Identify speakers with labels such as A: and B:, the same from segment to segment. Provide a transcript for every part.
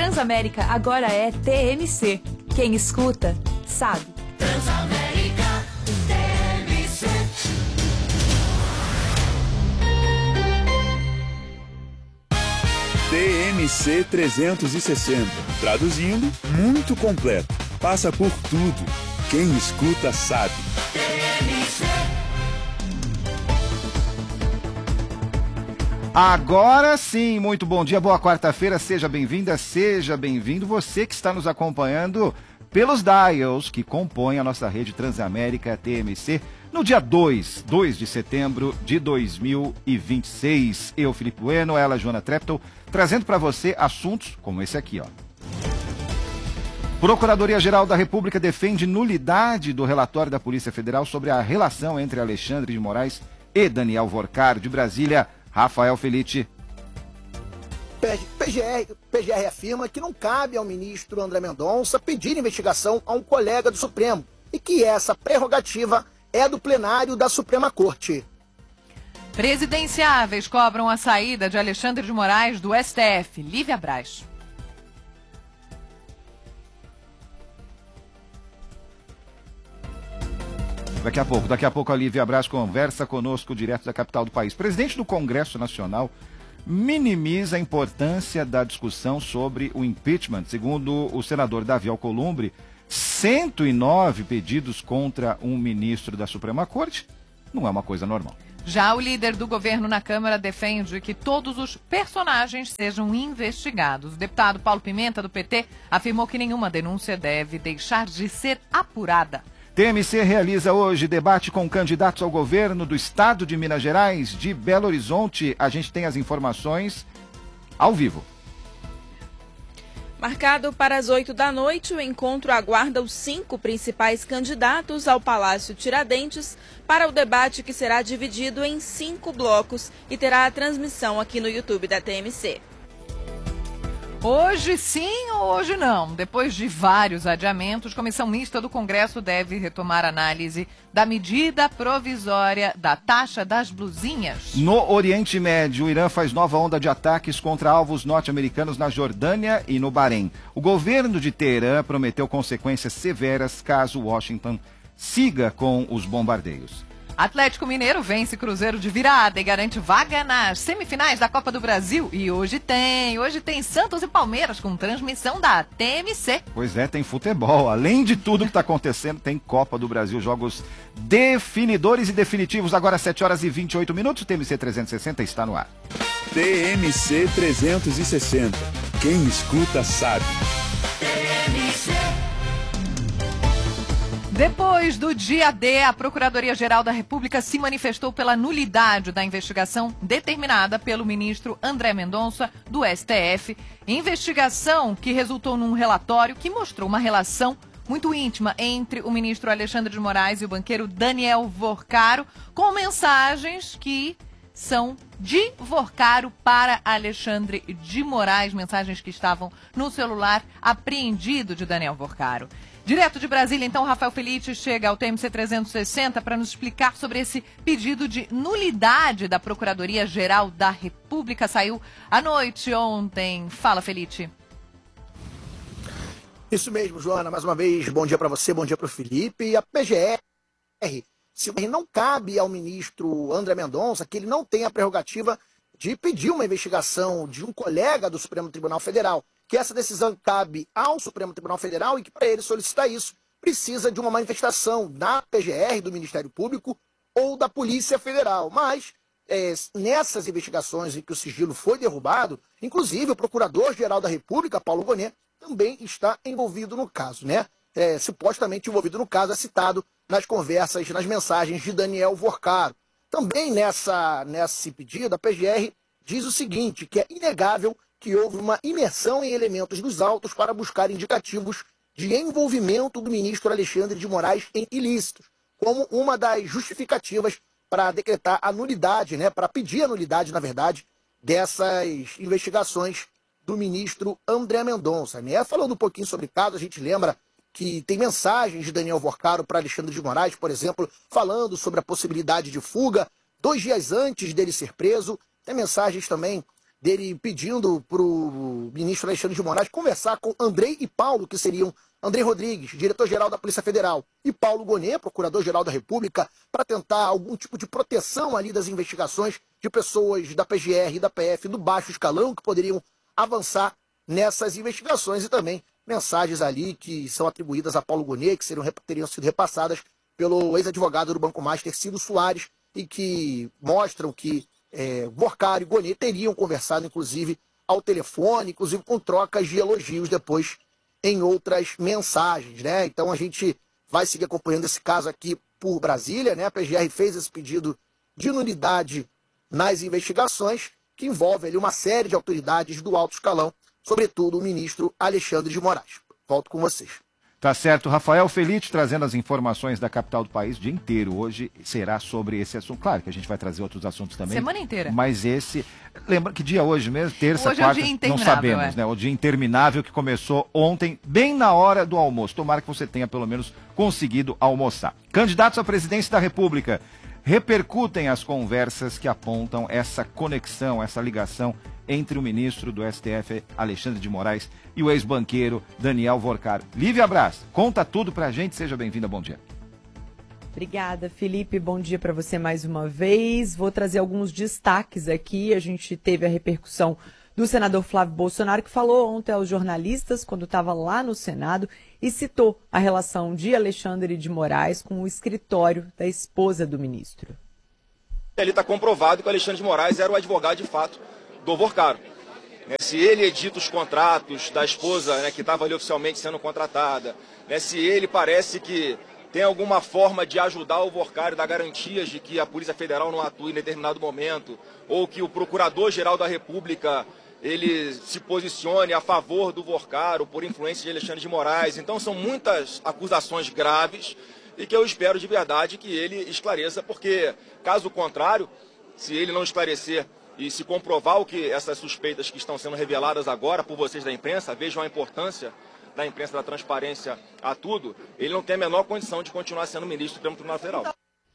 A: Transamérica agora é TMC. Quem escuta, sabe.
B: Transamérica TMC.
C: TMC 360. Traduzindo, muito completo. Passa por tudo. Quem escuta, sabe.
B: TMC.
D: Agora sim, muito bom dia, boa quarta-feira, seja bem-vinda, seja bem-vindo, você que está nos acompanhando pelos dials que compõem a nossa rede Transamérica TMC, no dia 2 de setembro de 2026. Eu, Felipe Bueno, ela, Joana Treptow, trazendo para você assuntos como esse aqui, ó. Procuradoria-Geral da República defende nulidade do relatório da Polícia Federal sobre a relação entre Alexandre de Moraes e Daniel Vorcaro. De Brasília, Rafael Felitti.
E: PGR afirma que não cabe ao ministro André Mendonça pedir investigação a um colega do Supremo e que essa prerrogativa é do plenário da Suprema Corte.
F: Presidenciáveis cobram a saída de Alexandre de Moraes do STF. Lívia Braz.
D: Daqui a pouco a Lívia Braz conversa conosco direto da capital do país. Presidente do Congresso Nacional minimiza a importância da discussão sobre o impeachment. Segundo o senador Davi Alcolumbre, 109 pedidos contra um ministro da Suprema Corte não é uma coisa normal.
F: Já o líder do governo na Câmara defende que todos os personagens sejam investigados. O deputado Paulo Pimenta, do PT, afirmou que nenhuma denúncia deve deixar de ser apurada.
D: TMC realiza hoje debate com candidatos ao governo do estado de Minas Gerais, de Belo Horizonte. A gente tem as informações ao vivo.
G: Marcado para as 8 da noite, o encontro aguarda os 5 principais candidatos ao Palácio Tiradentes para o debate que será dividido em 5 blocos e terá a transmissão aqui no YouTube da TMC.
F: Hoje sim ou hoje não? Depois de vários adiamentos, a Comissão Mista do Congresso deve retomar a análise da medida provisória da taxa das blusinhas.
D: No Oriente Médio, o Irã faz nova onda de ataques contra alvos norte-americanos na Jordânia e no Bahrein. O governo de Teherã prometeu consequências severas caso Washington siga com os bombardeios.
F: Atlético Mineiro vence Cruzeiro de virada e garante vaga nas semifinais da Copa do Brasil. E hoje tem Santos e Palmeiras com transmissão da TMC.
D: Pois é, tem futebol. Além de tudo que está acontecendo, tem Copa do Brasil, jogos definidores e definitivos. Agora 7 horas e 28 minutos, o TMC 360 está no ar.
C: TMC 360. Quem escuta, sabe.
B: TMC.
F: Depois do dia D, a Procuradoria-Geral da República se manifestou pela nulidade da investigação determinada pelo ministro André Mendonça, do STF. Investigação que resultou num relatório que mostrou uma relação muito íntima entre o ministro Alexandre de Moraes e o banqueiro Daniel Vorcaro, com mensagens que são de Vorcaro para Alexandre de Moraes, mensagens que estavam no celular apreendido de Daniel Vorcaro. Direto de Brasília, então, Rafael Felitti chega ao TMC 360 para nos explicar sobre esse pedido de nulidade da Procuradoria-Geral da República. Saiu à noite ontem. Fala, Felitti.
E: Isso mesmo, Joana. Mais uma vez, bom dia para você, bom dia para o Felipe. E a PGR, se não cabe ao ministro André Mendonça, que ele não tem a prerrogativa de pedir uma investigação de um colega do Supremo Tribunal Federal, que essa decisão cabe ao Supremo Tribunal Federal e que, para ele solicitar isso, precisa de uma manifestação da PGR, do Ministério Público ou da Polícia Federal. Mas, nessas investigações em que o sigilo foi derrubado, inclusive o Procurador-Geral da República, Paulo Gonet, também está envolvido no caso, né? Supostamente envolvido no caso, é citado nas conversas, nas mensagens de Daniel Vorcaro. Também nesse pedido, a PGR diz o seguinte, que é inegável que houve uma imersão em elementos dos autos para buscar indicativos de envolvimento do ministro Alexandre de Moraes em ilícitos, como uma das justificativas para decretar a nulidade, né, para pedir a nulidade, na verdade, dessas investigações do ministro André Mendonça. Né? Falando um pouquinho sobre o caso, a gente lembra que tem mensagens de Daniel Vorcaro para Alexandre de Moraes, por exemplo, falando sobre a possibilidade de fuga 2 dias antes dele ser preso. Tem mensagens também dele pedindo para o ministro Alexandre de Moraes conversar com Andrei e Paulo, que seriam Andrei Rodrigues, diretor-geral da Polícia Federal, e Paulo Gonet, procurador-geral da República, para tentar algum tipo de proteção ali das investigações de pessoas da PGR e da PF do baixo escalão que poderiam avançar nessas investigações, e também mensagens ali que são atribuídas a Paulo Gonet, que teriam sido repassadas pelo ex-advogado do Banco Master, Ciro Soares, e que mostram que Vorcaro e Gonet teriam conversado, inclusive, ao telefone, inclusive com trocas de elogios depois em outras mensagens, né? Então a gente vai seguir acompanhando esse caso aqui por Brasília, né? A PGR fez esse pedido de nulidade nas investigações, que envolve ali uma série de autoridades do alto escalão, sobretudo o ministro Alexandre de Moraes. Volto com vocês.
D: Tá certo, Rafael Felite trazendo as informações da capital do país o dia inteiro. Hoje será sobre esse assunto. Claro que a gente vai trazer outros assuntos também.
F: Semana inteira.
D: Mas esse... Lembra que dia hoje mesmo? Terça,
F: hoje
D: quarta?
F: É o dia
D: não sabemos, né? O dia interminável que começou ontem, bem na hora do almoço. Tomara que você tenha pelo menos conseguido almoçar. Candidatos à presidência da República repercutem as conversas que apontam essa conexão, essa ligação entre o ministro do STF, Alexandre de Moraes, e o ex-banqueiro Daniel Vorcaro. Lívia Braz, conta tudo pra gente, seja bem-vinda, bom dia.
H: Obrigada, Felipe, bom dia para você mais uma vez. Vou trazer alguns destaques aqui. A gente teve a repercussão do senador Flávio Bolsonaro, que falou ontem aos jornalistas, quando estava lá no Senado, e citou a relação de Alexandre de Moraes com o escritório da esposa do ministro.
I: Ali está comprovado que o Alexandre de Moraes era o advogado de fato do Vorcaro. Se ele edita os contratos da esposa, que estava ali oficialmente sendo contratada, se ele parece que tem alguma forma de ajudar o Vorcaro, dar garantias de que a Polícia Federal não atue em determinado momento, ou que o Procurador-Geral da República ele se posicione a favor do Vorcaro por influência de Alexandre de Moraes. Então são muitas acusações graves e que eu espero de verdade que ele esclareça, porque caso contrário, se ele não esclarecer e se comprovar o que essas suspeitas que estão sendo reveladas agora por vocês da imprensa, vejam a importância da imprensa, da transparência a tudo, ele não tem a menor condição de continuar sendo ministro do Supremo Tribunal Federal.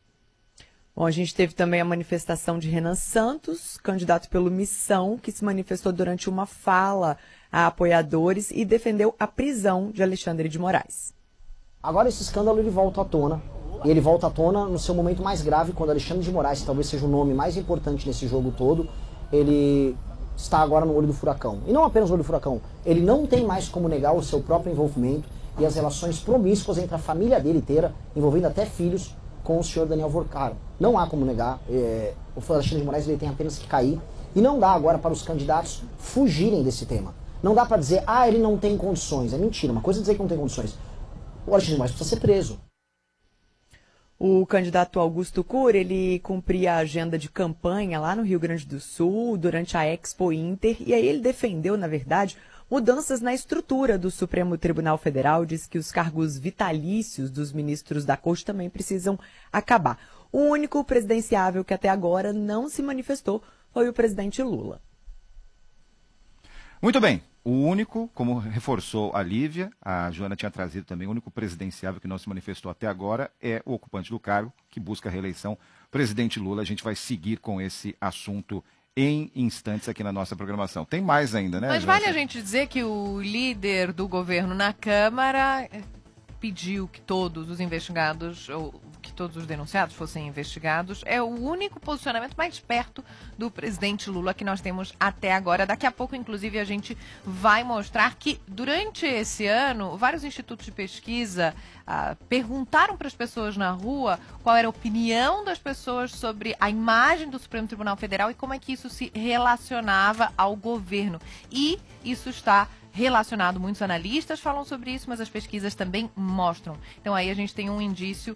H: Bom, a gente teve também a manifestação de Renan Santos, candidato pelo Missão, que se manifestou durante uma fala a apoiadores e defendeu a prisão de Alexandre de Moraes.
J: Agora esse escândalo ele volta à tona. E ele volta à tona no seu momento mais grave, quando Alexandre de Moraes, que talvez seja o nome mais importante nesse jogo todo, ele está agora no olho do furacão. E não apenas no olho do furacão, ele não tem mais como negar o seu próprio envolvimento e as relações promíscuas entre a família dele inteira, envolvendo até filhos, com o senhor Daniel Vorcaro. Não há como negar, o Alexandre de Moraes ele tem apenas que cair, e não dá agora para os candidatos fugirem desse tema. Não dá para dizer, ele não tem condições. É mentira, uma coisa é dizer que não tem condições. O Alexandre de Moraes precisa ser preso.
H: O candidato Augusto Cury, ele cumpria a agenda de campanha lá no Rio Grande do Sul, durante a Expo Inter, e aí ele defendeu, na verdade, mudanças na estrutura do Supremo Tribunal Federal, diz que os cargos vitalícios dos ministros da Corte também precisam acabar. O único presidenciável que até agora não se manifestou foi o presidente Lula.
D: Muito bem. O único, como reforçou a Lívia, a Joana tinha trazido também, o único presidenciável que não se manifestou até agora é o ocupante do cargo, que busca a reeleição, presidente Lula. A gente vai seguir com esse assunto em instantes aqui na nossa programação. Tem mais ainda, né,
F: Mas
D: Joana?
F: vale a gente dizer que o líder do governo na Câmara pediu que todos os investigados, ou que todos os denunciados fossem investigados. É o único posicionamento mais perto do presidente Lula que nós temos até agora. Daqui a pouco, inclusive, a gente vai mostrar que durante esse ano, vários institutos de pesquisa perguntaram para as pessoas na rua qual era a opinião das pessoas sobre a imagem do Supremo Tribunal Federal e como é que isso se relacionava ao governo. E isso está relacionado, muitos analistas falam sobre isso, mas as pesquisas também mostram. Então aí a gente tem um indício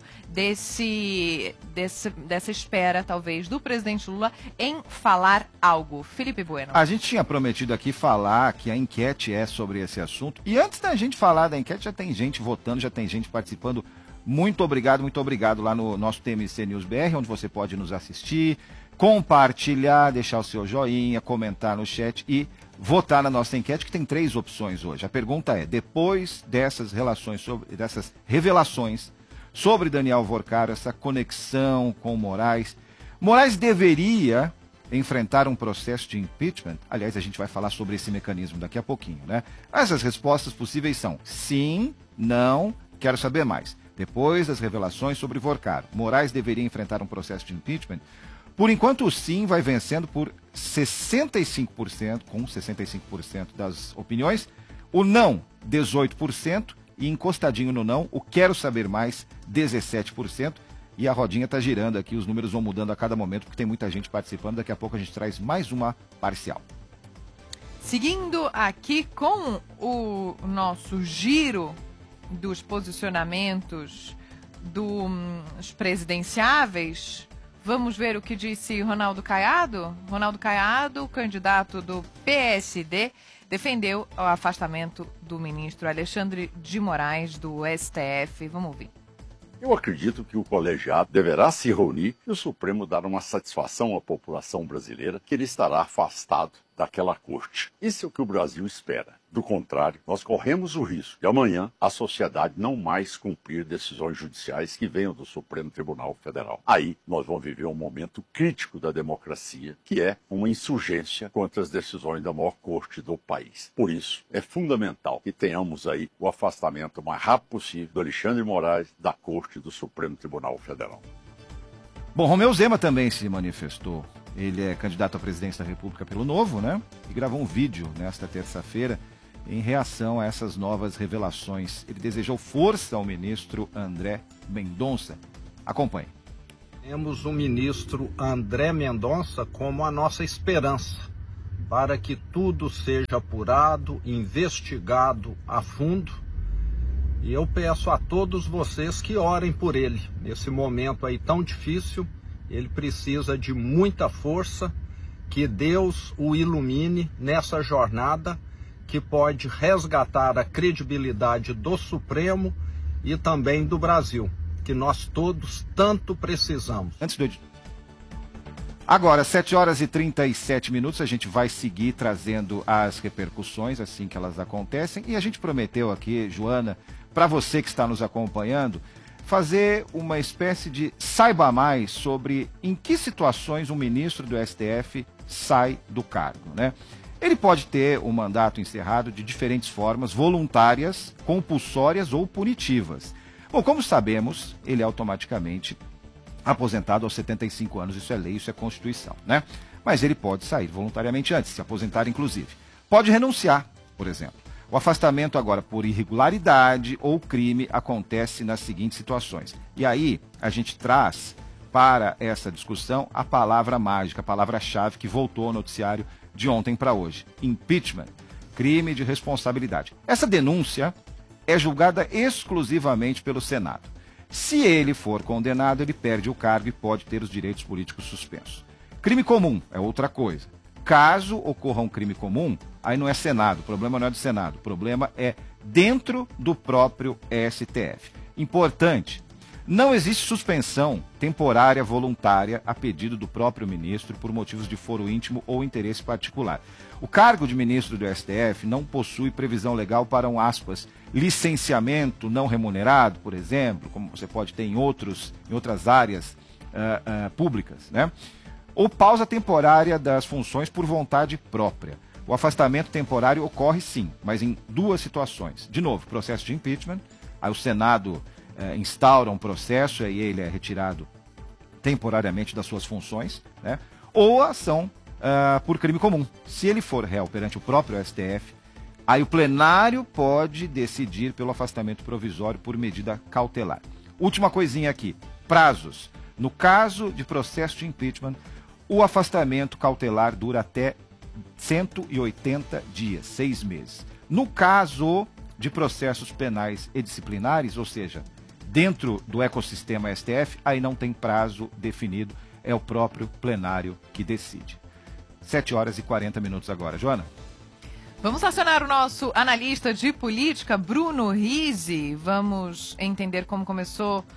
F: dessa espera, talvez, do presidente Lula em falar algo. Felipe Bueno.
D: A gente tinha prometido aqui falar que a enquete é sobre esse assunto. E antes da gente falar da enquete, já tem gente votando, já tem gente participando. Muito obrigado lá no nosso TMC News BR, onde você pode nos assistir, compartilhar, deixar o seu joinha, comentar no chat e votar na nossa enquete, que tem 3 opções hoje. A pergunta é, depois dessas revelações sobre Daniel Vorcaro, essa conexão com Moraes deveria enfrentar um processo de impeachment? Aliás, a gente vai falar sobre esse mecanismo daqui a pouquinho, né? Mas as respostas possíveis são sim, não, quero saber mais. Depois das revelações sobre Vorcaro, Moraes deveria enfrentar um processo de impeachment? Por enquanto, o sim vai vencendo por 65%, com 65% das opiniões. O não, 18%. E encostadinho no não, o quero saber mais, 17%. E a rodinha está girando aqui, os números vão mudando a cada momento, porque tem muita gente participando. Daqui a pouco a gente traz mais uma parcial.
F: Seguindo aqui com o nosso giro dos posicionamentos dos presidenciáveis, vamos ver o que disse Ronaldo Caiado? Ronaldo Caiado, candidato do PSD, defendeu o afastamento do ministro Alexandre de Moraes do STF. Vamos ouvir.
K: Eu acredito que o colegiado deverá se reunir e o Supremo dar uma satisfação à população brasileira que ele estará afastado daquela corte. Isso é o que o Brasil espera. Do contrário, nós corremos o risco de amanhã a sociedade não mais cumprir decisões judiciais que venham do Supremo Tribunal Federal. Aí nós vamos viver um momento crítico da democracia, que é uma insurgência contra as decisões da maior corte do país. Por isso, é fundamental que tenhamos aí o afastamento o mais rápido possível do Alexandre de Moraes da corte do Supremo Tribunal Federal.
D: Bom, Romeu Zema também se manifestou. Ele é candidato à presidência da República pelo Novo, né? E gravou um vídeo nesta terça-feira em reação a essas novas revelações. Ele desejou força ao ministro André Mendonça. Acompanhe.
L: Temos o ministro André Mendonça como a nossa esperança para que tudo seja apurado, investigado a fundo. E eu peço a todos vocês que orem por ele. Nesse momento aí tão difícil, ele precisa de muita força, que Deus o ilumine nessa jornada que pode resgatar a credibilidade do Supremo e também do Brasil, que nós todos tanto precisamos.
D: Agora, 7 horas e 37 minutos, a gente vai seguir trazendo as repercussões assim que elas acontecem. E a gente prometeu aqui, Joana, para você que está nos acompanhando, fazer uma espécie de saiba mais sobre em que situações um ministro do STF sai do cargo, né? Ele pode ter o mandato encerrado de diferentes formas, voluntárias, compulsórias ou punitivas. Bom, como sabemos, ele é automaticamente aposentado aos 75 anos, isso é lei, isso é Constituição, né? Mas ele pode sair voluntariamente antes, se aposentar inclusive. Pode renunciar, por exemplo. O afastamento agora por irregularidade ou crime acontece nas seguintes situações. E aí a gente traz para essa discussão a palavra mágica, a palavra-chave que voltou ao noticiário de ontem para hoje. Impeachment, crime de responsabilidade. Essa denúncia é julgada exclusivamente pelo Senado. Se ele for condenado, ele perde o cargo e pode ter os direitos políticos suspensos. Crime comum é outra coisa. Caso ocorra um crime comum, aí não é Senado, o problema não é do Senado, o problema é dentro do próprio STF. Importante, não existe suspensão temporária voluntária a pedido do próprio ministro por motivos de foro íntimo ou interesse particular. O cargo de ministro do STF não possui previsão legal para um, aspas, licenciamento não remunerado, por exemplo, como você pode ter em outras áreas públicas, né? Ou pausa temporária das funções por vontade própria. O afastamento temporário ocorre sim, mas em duas situações. De novo, processo de impeachment, aí o Senado instaura um processo e ele é retirado temporariamente das suas funções, né? Ou ação por crime comum. Se ele for réu perante o próprio STF, aí o plenário pode decidir pelo afastamento provisório por medida cautelar. Última coisinha aqui, prazos. No caso de processo de impeachment, o afastamento cautelar dura até 180 dias, 6 meses. No caso de processos penais e disciplinares, ou seja, dentro do ecossistema STF, aí não tem prazo definido, é o próprio plenário que decide. 7 horas e 40 minutos agora. Joana?
F: Vamos acionar o nosso analista de política, Bruno Rizzi. Vamos entender como começou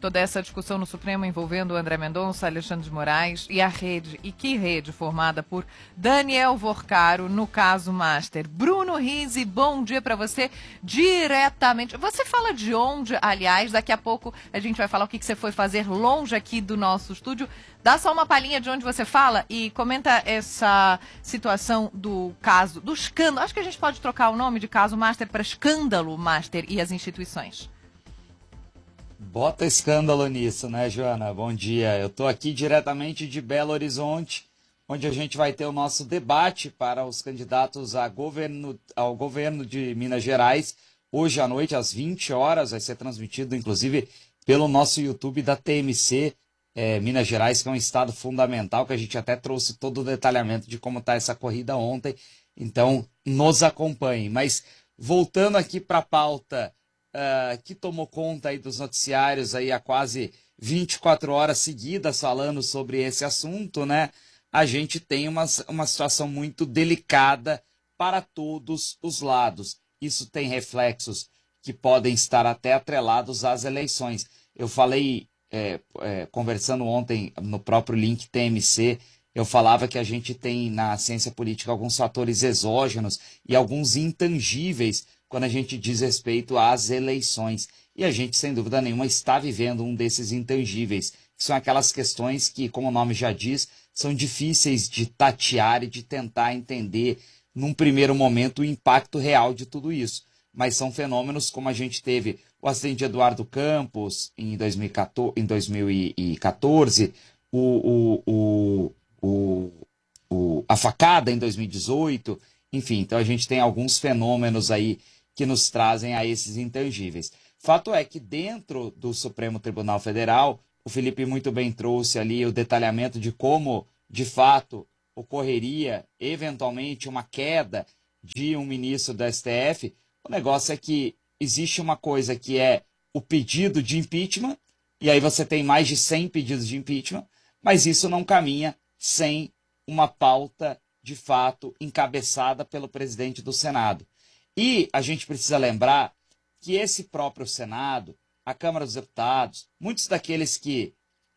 F: toda essa discussão no Supremo envolvendo o André Mendonça, Alexandre de Moraes e a rede, e que rede formada por Daniel Vorcaro no caso Master. Bruno Rizzi, bom dia para você, diretamente. Você fala de onde, aliás, daqui a pouco a gente vai falar o que você foi fazer longe aqui do nosso estúdio. Dá só uma palhinha de onde você fala e comenta essa situação do caso, do escândalo. Acho que a gente pode trocar o nome de caso Master para escândalo Master e as instituições.
M: Bota escândalo nisso, né, Joana? Bom dia. Eu estou aqui diretamente de Belo Horizonte, onde a gente vai ter o nosso debate para os candidatos ao governo de Minas Gerais. Hoje à noite, às 20 horas, vai ser transmitido, inclusive, pelo nosso YouTube da TMC, Minas Gerais, que é um estado fundamental, que a gente até trouxe todo o detalhamento de como está essa corrida ontem. Então, nos acompanhem. Mas, voltando aqui para a pauta que tomou conta aí dos noticiários aí há quase 24 horas seguidas falando sobre esse assunto, né? A gente tem uma situação muito delicada para todos os lados. Isso tem reflexos que podem estar até atrelados às eleições. Eu falei, conversando ontem no próprio link TMC, eu falava que a gente tem na ciência política alguns fatores exógenos e alguns intangíveis quando a gente diz respeito às eleições. E a gente, sem dúvida nenhuma, está vivendo um desses intangíveis, que são aquelas questões que, como o nome já diz, são difíceis de tatear e de tentar entender, num primeiro momento, o impacto real de tudo isso. Mas são fenômenos como a gente teve o acidente de Eduardo Campos em 2014, a facada em 2018, enfim, então a gente tem alguns fenômenos aí que nos trazem a esses intangíveis. Fato é que dentro do Supremo Tribunal Federal, o Felipe muito bem trouxe ali o detalhamento de como, de fato, ocorreria eventualmente uma queda de um ministro do STF. O negócio é que existe uma coisa que é o pedido de impeachment, e aí você tem mais de 100 pedidos de impeachment, mas isso não caminha sem uma pauta, de fato, encabeçada pelo presidente do Senado. E a gente precisa lembrar que esse próprio Senado, a Câmara dos Deputados, muitos daqueles que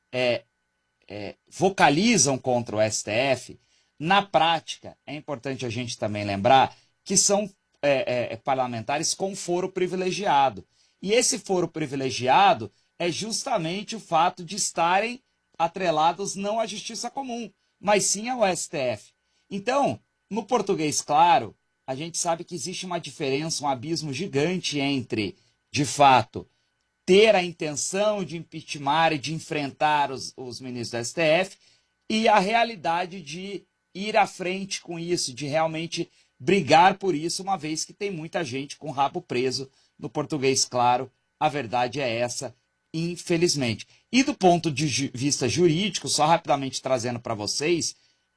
M: vocalizam contra o STF, na prática, é importante a gente também lembrar que são parlamentares com foro privilegiado. E esse foro privilegiado é justamente o fato de estarem atrelados não à justiça comum, mas sim ao STF. Então, no português claro, a gente sabe que existe uma diferença, um abismo gigante entre, de fato, ter a intenção de impeachment e de enfrentar os ministros do STF e a realidade de ir à frente com isso, de realmente brigar por isso, uma vez que tem muita gente com o rabo preso. No português claro, a verdade é essa, infelizmente. E do ponto de vista jurídico, só rapidamente trazendo para vocês,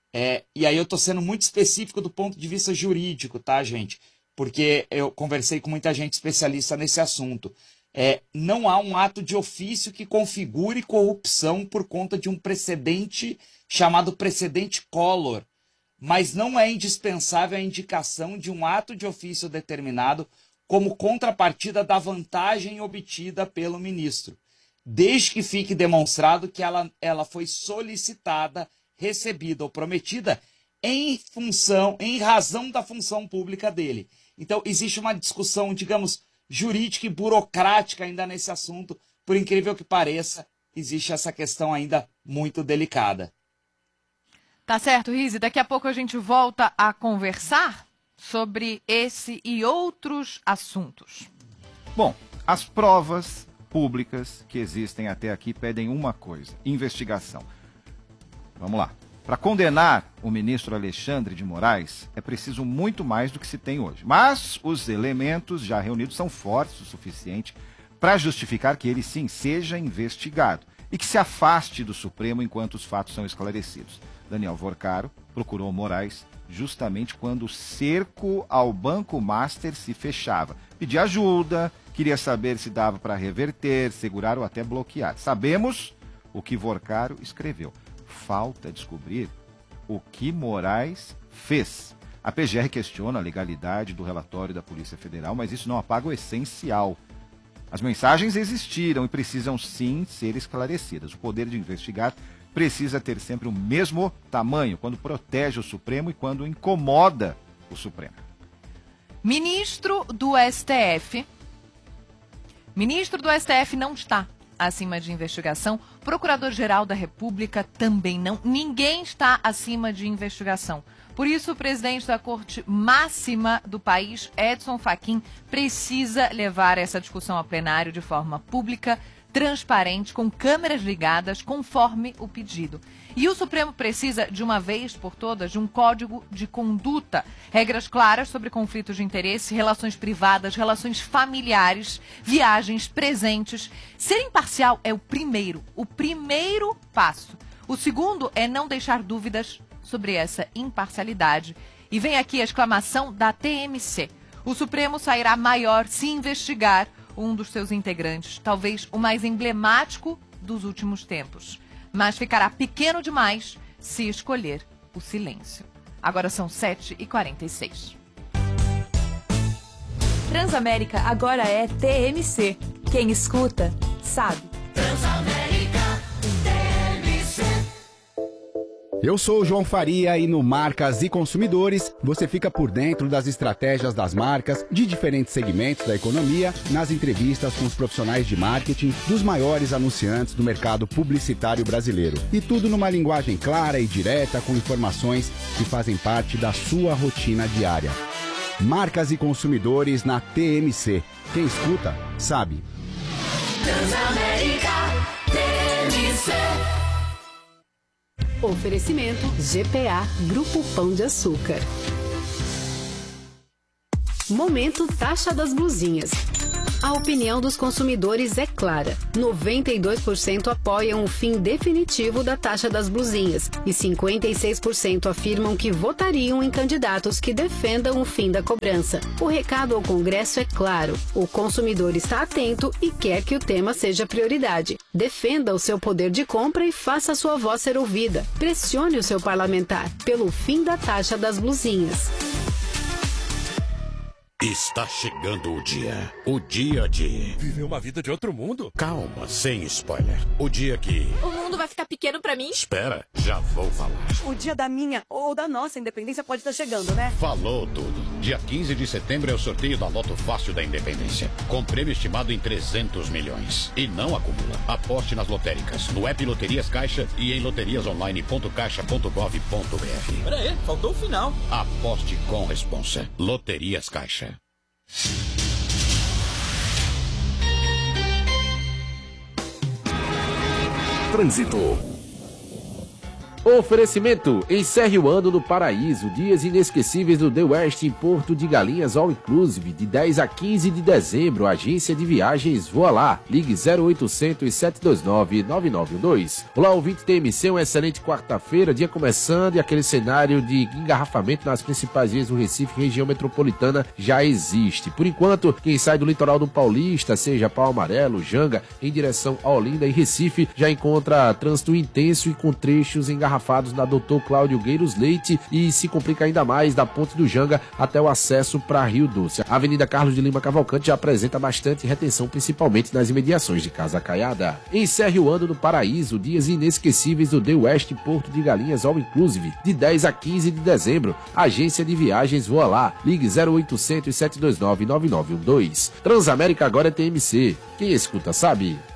M: e aí eu estou sendo muito específico do ponto de vista jurídico, tá, gente? Porque eu conversei com muita gente especialista nesse assunto. Não há um ato de ofício que configure corrupção por conta de um precedente chamado precedente Collor, mas não é indispensável a indicação de um ato de ofício determinado como contrapartida da vantagem obtida pelo ministro, desde que fique demonstrado que ela foi solicitada, recebida ou prometida em razão da função pública dele. Então, existe uma discussão, digamos, jurídica e burocrática ainda nesse assunto. Por incrível que pareça, existe essa questão ainda muito delicada.
F: Tá certo, Rizzi. Daqui a pouco a gente volta a conversar sobre esse e outros assuntos.
D: Bom, as provas públicas que existem até aqui pedem uma coisa: investigação. Vamos lá. Para condenar o ministro Alexandre de Moraes, é preciso muito mais do que se tem hoje. Mas os elementos já reunidos são fortes o suficiente para justificar que ele, sim, seja investigado e que se afaste do Supremo enquanto os fatos são esclarecidos. Daniel Vorcaro procurou Moraes justamente quando o cerco ao Banco Master se fechava. Pedia ajuda, queria saber se dava para reverter, segurar ou até bloquear. Sabemos o que Vorcaro escreveu. Falta descobrir o que Moraes fez. A PGR questiona a legalidade do relatório da Polícia Federal, mas isso não apaga o essencial. As mensagens existiram e precisam sim ser esclarecidas. O poder de investigar precisa ter sempre o mesmo tamanho quando protege o Supremo e quando incomoda o Supremo.
F: Ministro do STF não está acima de investigação. Procurador-Geral da República também não. Ninguém está acima de investigação. Por isso, o presidente da Corte Máxima do país, Edson Fachin, precisa levar essa discussão ao plenário de forma pública, transparente, com câmeras ligadas, conforme o pedido. E o Supremo precisa, de uma vez por todas, de um código de conduta, regras claras sobre conflitos de interesse, relações privadas, relações familiares, viagens, presentes. Ser imparcial é o primeiro passo. O segundo é não deixar dúvidas sobre essa imparcialidade. E vem aqui a exclamação da TMC. O Supremo sairá maior se investigar um dos seus integrantes, talvez o mais emblemático dos últimos tempos. Mas ficará pequeno demais se escolher o silêncio. Agora são 7h46.
A: Transamérica agora é TMC. Quem escuta, sabe.
B: Transamérica TMC.
N: Eu sou o João Faria e no Marcas e Consumidores você fica por dentro das estratégias das marcas de diferentes segmentos da economia, nas entrevistas com os profissionais de marketing dos maiores anunciantes do mercado publicitário brasileiro. E tudo numa linguagem clara e direta com informações que fazem parte da sua rotina diária. Marcas e Consumidores na TMC. Quem escuta, sabe.
B: Transamérica TMC.
O: Oferecimento GPA Grupo Pão de Açúcar. Momento Taxa das Blusinhas. A opinião dos consumidores é clara. 92% apoiam o fim definitivo da taxa das blusinhas e 56% afirmam que votariam em candidatos que defendam o fim da cobrança. O recado ao Congresso é claro. O consumidor está atento e quer que o tema seja prioridade. Defenda o seu poder de compra e faça sua voz ser ouvida. Pressione o seu parlamentar pelo fim da taxa das blusinhas.
P: Está chegando o dia de...
Q: Viver uma vida de outro mundo?
P: Calma, sem spoiler. O dia que...
R: O mundo vai ficar pequeno pra mim?
P: Espera, já vou falar.
S: O dia da minha ou da nossa independência pode estar chegando, né?
P: Falou tudo. Dia 15 de setembro é o sorteio da Loto Fácil da Independência, com prêmio estimado em 300 milhões. E não acumula. Aposte nas lotéricas, no app Loterias Caixa e em loteriasonline.caixa.gov.br.
Q: Pera aí, faltou o final.
P: Aposte com responsa. Loterias Caixa.
T: Trânsito. Oferecimento: encerre o ano no Paraíso. Dias inesquecíveis do The West em Porto de Galinhas All Inclusive, de 10 a 15 de dezembro. Agência de viagens Voa Lá. Ligue 0800 729 9912. Olá, ouvinte TMC, uma excelente quarta-feira, dia começando, e aquele cenário de engarrafamento nas principais vias do Recife, região metropolitana, já existe. Por enquanto, quem sai do litoral do Paulista, seja Pau Amarelo, Janga, em direção a Olinda e Recife, já encontra trânsito intenso e com trechos engarrafados na Dr. Cláudio Gueiros Leite, e se complica ainda mais da Ponte do Janga até o acesso para Rio Doce. A Avenida Carlos de Lima Cavalcante já apresenta bastante retenção, principalmente nas imediações de Casa Caiada. Encerre o ano no Paraíso. Dias inesquecíveis do The West Porto de Galinhas All Inclusive, de 10 a 15 de dezembro. Agência de viagens Voa Lá. Ligue 0800 729 9912. Transamérica agora é TMC. Quem escuta sabe.